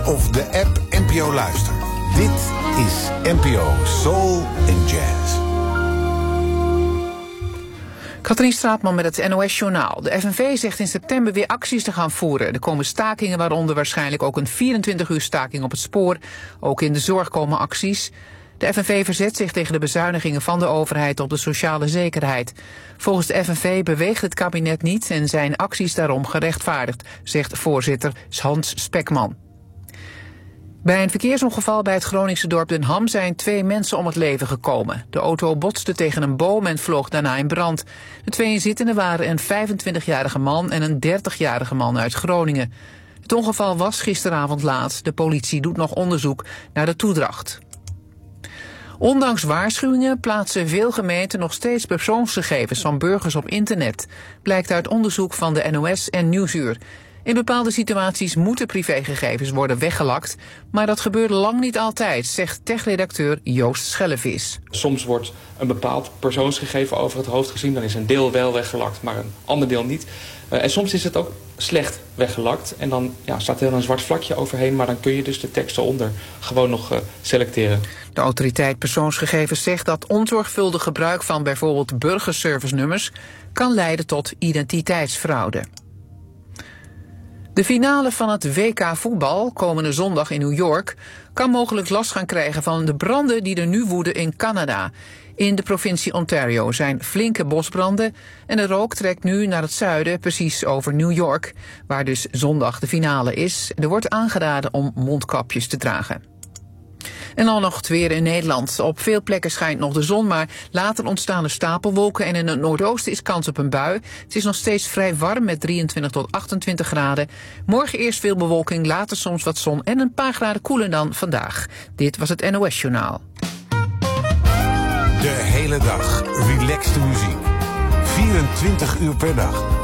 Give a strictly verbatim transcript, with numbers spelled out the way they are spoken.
of de app N P O Luister. Dit is N P O Soul and Jazz. Katrien Straatman met het N O S-journaal. De F N V zegt in september weer acties te gaan voeren. Er komen stakingen, waaronder waarschijnlijk ook een vierentwintig uur staking op het spoor. Ook in de zorg komen acties. De F N V verzet zich tegen de bezuinigingen van de overheid op de sociale zekerheid. Volgens de F N V beweegt het kabinet niet en zijn acties daarom gerechtvaardigd, zegt voorzitter Hans Spekman. Bij een verkeersongeval bij het Groningse dorp Den Ham zijn twee mensen om het leven gekomen. De auto botste tegen een boom en vloog daarna in brand. De twee inzittenden waren een vijfentwintigjarige man en een dertigjarige man uit Groningen. Het ongeval was gisteravond laat. De politie doet nog onderzoek naar de toedracht. Ondanks waarschuwingen plaatsen veel gemeenten nog steeds persoonsgegevens van burgers op internet, blijkt uit onderzoek van de N O S en Nieuwsuur. In bepaalde situaties moeten privégegevens worden weggelakt, maar dat gebeurt lang niet altijd, zegt techredacteur Joost Schellevis. Soms wordt een bepaald persoonsgegeven over het hoofd gezien, dan is een deel wel weggelakt, maar een ander deel niet. Uh, en soms is het ook slecht weggelakt en dan ja, staat er een zwart vlakje overheen, maar dan kun je dus de tekst eronder gewoon nog uh, selecteren. De autoriteit persoonsgegevens zegt dat onzorgvuldig gebruik van bijvoorbeeld burgerservice-nummers kan leiden tot identiteitsfraude. De finale van het W K voetbal, komende zondag in New York, kan mogelijk last gaan krijgen van de branden die er nu woeden in Canada. In de provincie Ontario zijn flinke bosbranden en de rook trekt nu naar het zuiden, precies over New York, waar dus zondag de finale is. Er wordt aangeraden om mondkapjes te dragen. En dan nog het weer in Nederland. Op veel plekken schijnt nog de zon, maar later ontstaan er stapelwolken en in het noordoosten is kans op een bui. Het is nog steeds vrij warm met drieëntwintig tot achtentwintig graden. Morgen eerst veel bewolking, later soms wat zon en een paar graden koeler dan vandaag. Dit was het N O S-journaal. De hele dag relaxte muziek. vierentwintig uur per dag.